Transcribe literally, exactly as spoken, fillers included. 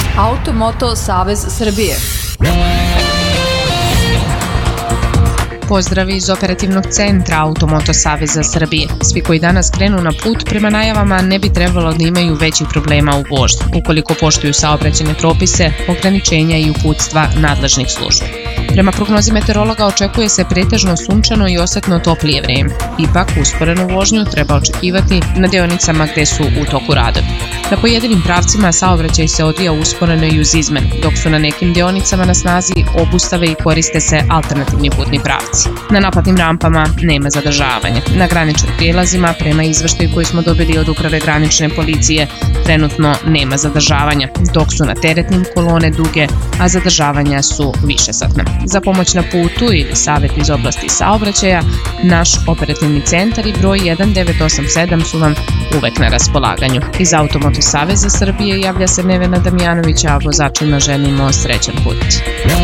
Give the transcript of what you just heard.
Automoto Savez Srbije. Pozdrav iz operativnog centra Automoto Saveza Srbije. Svi koji danas krenu na put prema najavama ne bi trebalo da imaju većih problema u vožnji, ukoliko poštuju saobraćajne propise, ograničenja i uputstva nadležnih službi. Prema prognozi meteorologa očekuje se pretežno sunčano i osetno toplije vreme. Ipak, usporenu vožnju treba očekivati na deonicama gde su u toku radovi. Na pojedinim pravcima saobraćaj se odvija usporeno i uz izmene, dok su na nekim deonicama na snazi obustave i koriste se alternativni putni pravci. Na naplatnim rampama nema zadržavanja. Na graničnim prijelazima, prema izveštaju koji smo dobili od Uprave granične policije, trenutno nema zadržavanja, dok su na teretnim kolone duge, a zadržavanja su višesatna. Za pomoć na putu ili savjet iz oblasti saobraćaja, naš operativni centar i broj jedan devet osam sedam su vam uvek na raspolaganju. Iz Automoto Saveza Srbije javlja se Nevena Damjanović, a vozačima želimo srećan put.